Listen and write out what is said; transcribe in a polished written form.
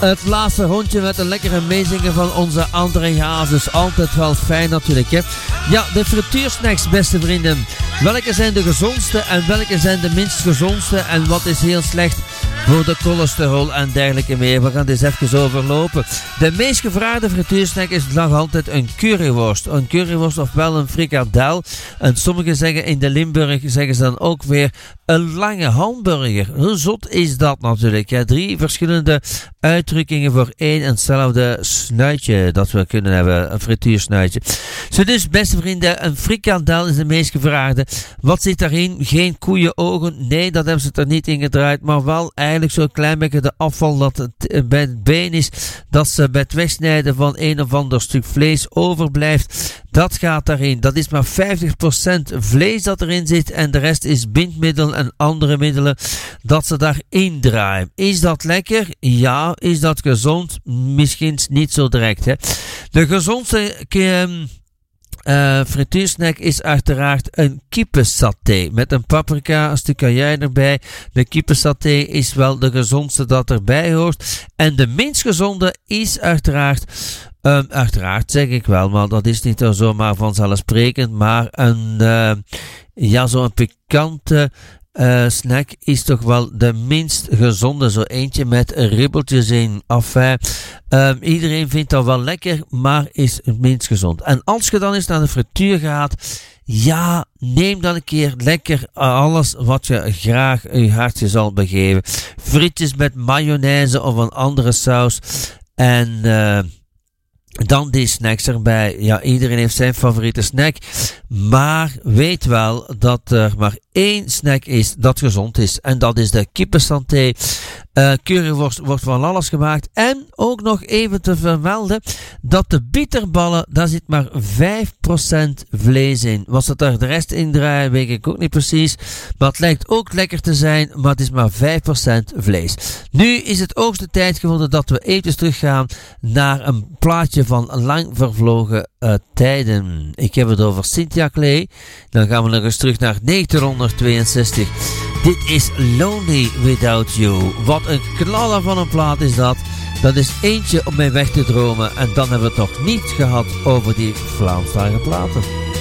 Het laatste rondje met een lekkere meezingen van onze André Hazes. Altijd wel fijn natuurlijk, hè. Ja, de frituursnacks, beste vrienden. Welke zijn de gezondste en welke zijn de minst gezondste? En wat is heel slecht voor de cholesterol en dergelijke meer? We gaan dit even overlopen. De meest gevraagde frituursnack is nog altijd een curryworst. Een curryworst ofwel een frikadel. En sommigen zeggen in de Limburg, zeggen ze dan ook weer een lange hamburger. Hoe zot is dat natuurlijk? Ja, 3 verschillende uitdrukkingen voor één en hetzelfde snuitje dat we kunnen hebben. Een frituursnuitje. Zo dus, beste vrienden, een frikadel is de meest gevraagde. Wat zit daarin? Geen koeienogen. Nee, dat hebben ze er niet in gedraaid. Maar wel eigenlijk zo'n klein beetje de afval dat het bij het been is. Dat ze bij het wegsnijden van een of ander stuk vlees overblijft. Dat gaat daarin. Dat is maar 50% vlees dat erin zit. En de rest is bindmiddel en andere middelen dat ze daarin draaien. Is dat lekker? Ja. Is dat gezond? Misschien niet zo direct, hè. De gezondste frituursnack is uiteraard een kippensaté met een paprika, een stuk ajuin erbij. De kippensaté is wel de gezondste dat erbij hoort. En de minst gezonde is uiteraard zeg ik wel, maar dat is niet zomaar vanzelfsprekend, maar zo'n pikante snack is toch wel de minst gezonde. Zo eentje met ribbeltjes in. Enfin, iedereen vindt dat wel lekker, maar is het minst gezond. En als je dan eens naar de frituur gaat, ja, neem dan een keer lekker alles wat je graag je hartje zal begeven. Frietjes met mayonaise of een andere saus. En dan die snacks erbij. Ja, iedereen heeft zijn favoriete snack. Maar weet wel dat er maar 1 snack is dat gezond is. En dat is de kippensaté. Curryworst wordt van alles gemaakt. En ook nog even te vermelden dat de bitterballen, daar zit maar 5% vlees in. Wat ze er de rest in draaien, weet ik ook niet precies. Maar het lijkt ook lekker te zijn, maar het is maar 5% vlees. Nu is het hoogste tijd geworden dat we eventjes teruggaan naar een plaatje van lang vervlogen tijden. Ik heb het over Cynthia Clay. Dan gaan we nog eens terug naar 1962. Dit is Lonely Without You. Wat een knaller van een plaat is dat. Dat is eentje om mee weg te dromen. En dan hebben we het nog niet gehad over die Vlaamstalige platen.